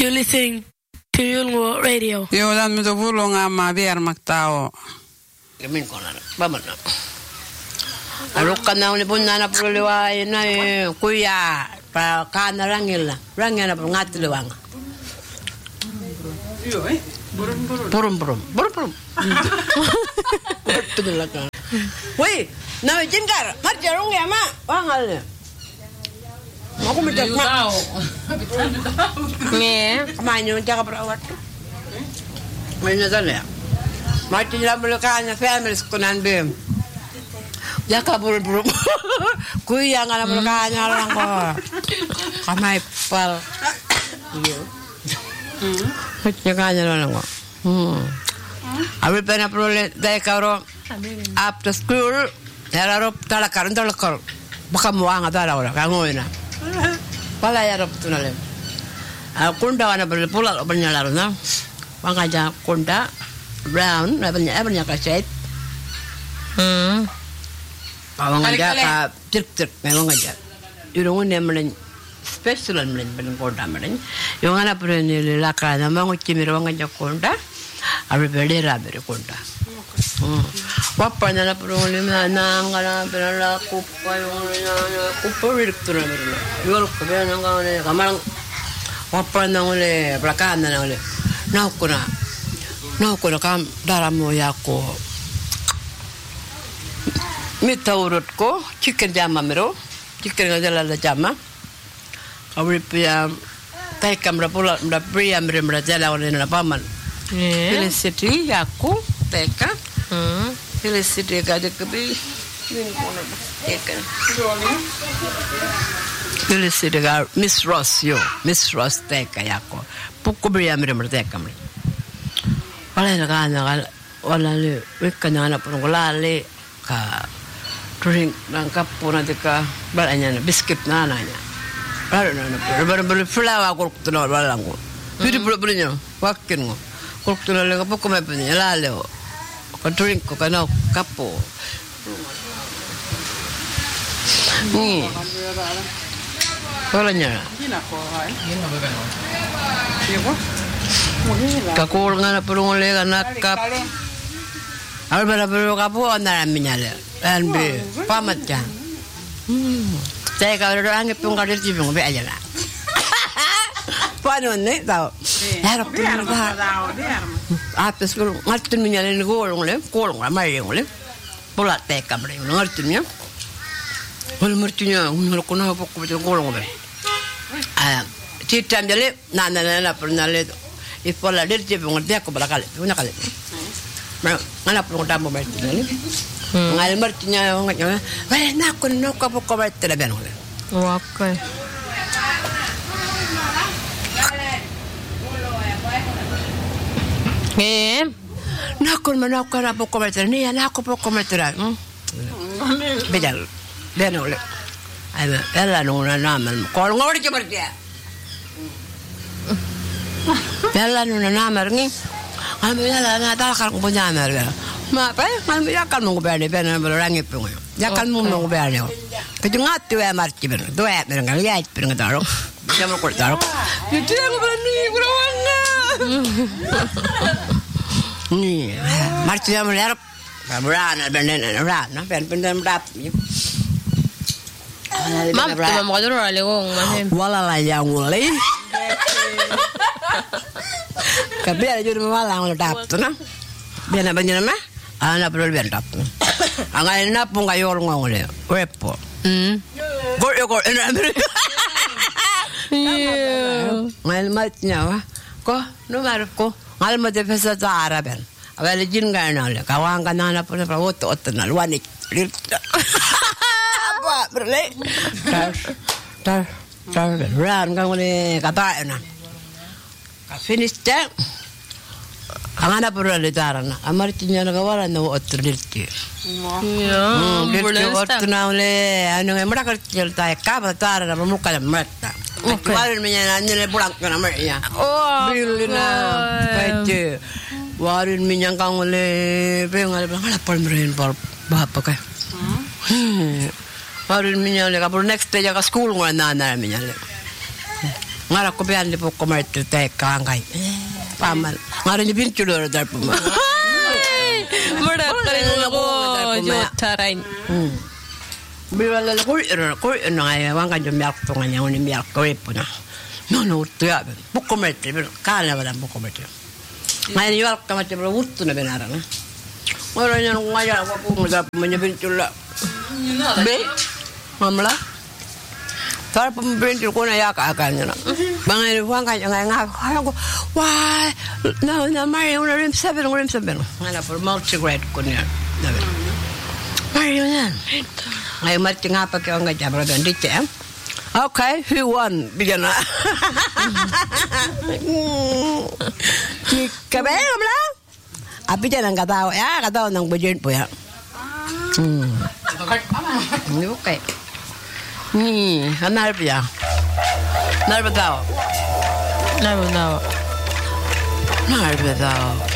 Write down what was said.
You're listening to Yulngu Radio. Yo dan mi to vulong ama biar maktao. Kemin konan. Baman na. Alukan na ni punna na puluwa na kuya pa kana rangil na ngati lewang. Yo Burum. Tudulak. Woi, na jingkar, marjarung ya ma, wangal. Aku minta ma. Nge, kemana jaga perawat tu? Mana sana? Mati dalam belakangnya family sekunan bem. Jaga burum. Kuya ngana belakangnya orang ko. Kamai pal. Iyo. Jaga orang ko. Abi pernah perlu dari kau after school, darah talakar. Baka muang ada orang kamu ina. Pala ya rob tu nalem. Kunda wana berpulak bernyala na. Wangaja kunda brown, banyak kaset. Wangaja ka tik melong aja. Irungun yang melen special melen kunda melen. Yung anak perlu laka na mangut cimir wangaja kunda. Abi berdera berkunda. Wapa na perlu lima nangana berala kupa yung kupa direktur na berala. Yul kupa nangana kamarang wapa na ule belakang na ule. Naukuna kam dalam moyako. Mita urut ko chicken jama mero chicken ngajala jama. Abi pia tay kamera pula mda pria mre jala ule na paman. Felicity aku teka. Felicity gade kebi. Teka. Felicity ga Miss Ross teka yako. Puku bria mre teka mre. Wala le wekana na pungolale ka drink nangkap puna teka balanya biscuit na nanya. Baru flower ko tuno balango. Pidi punya wakin ngo. Kok tulah lega pokok me punya laleo. Kau drink kau kena kapo. Ni. Kolanya. Kakul ngana perlu lega nak kap. Al perlu kapo anda minyale. Anbe pamat jang. Saya kalau orang ngepung kadir cibung be aja lah. Paano ni tao? Harap tu na. Atas ko ngatun niya ni kolong amay le. Pula teka mre ngatun niya. Wala martinya unal ko na pok ko kolong be. Titam jale na pernale. Ipola dirje ngode ko balakal. Una kale. Ngana pun tambo martinya ni. Ngal martinya nganya. Wala na ko no ko pok ko martinya be no. Okay. Nakon manakon apa komentar ni anak aku komentar. Bedal. Denole. Ada ela nuna nama. Kalau ngori cepat dia. Ela nuna nama ni. Ambil ela na takar punya nama. Ma apa? Ambil kan mau berani berani pun. Jangan mau berani. Kejungat tu marci ber. Tu berang lihat berang taruh. Jangan kau taruh. Itu yang berani kurang. Ni, marci yang melihat, berana benar berana, benar berap. Mam, tu mam kau tu orang legong macam. Walala yang mulai. Kabel jadi malang letap tu na. Biar apa jenis mah? Anak perlu biar tap. Angai na pun kayu orang ngoleh. Wepo. Gor, enak beri. Ngal matnya wah. Ko, numar ko. Ngal mat pesa cara ben. Awal jin gana le. Kawang kana pun otot na luanik. Apa berle? Tar. Ran kang le kata na. Ka finish ta. Angana pura le tarana. Amar tinya na kawala na otrilti. Dirti na le anu ngemra kertil ta ka batara na muka mata. Warin minyak nanya pulang ke nama ya. Bilina, pece. Warin minyak kang le, pengal pengal apa merain apa kah? Warin minyak le, kapur next day jaga school ngana nana minyak le. Ngara ko biyan di po kumarito tayo kangay. Paman. Ngara niyo pinchuloro dahil po ma. Mura ka rin ako. Jotaray. Bila lala ko nga wang ka yung milk to nga niya. Yung milk ko po na. No, ito ya. Bukumarito. Kala wala bukumarito. Ngayon yung milk ka mati. Pero wuto na binara na. Ngara niya nung ngayon. Ako po mo niya pinchula. Be? Mamla? Tara po mabintil ko na yaka-akan niya na. Mga iluwang kanya nga ko, why? No, Mario, rim 7. Nga po, multi-grade ko niya. Mario yan. Ngayon, mati nga pa kayo nga dyan, pero dito eh. Okay, who won? Bigyan na. Kabe, mamla? Api dyan ang katawa. Katawa ng budget po yan. Okay. Hanap ya. Narba daw. Narba daw.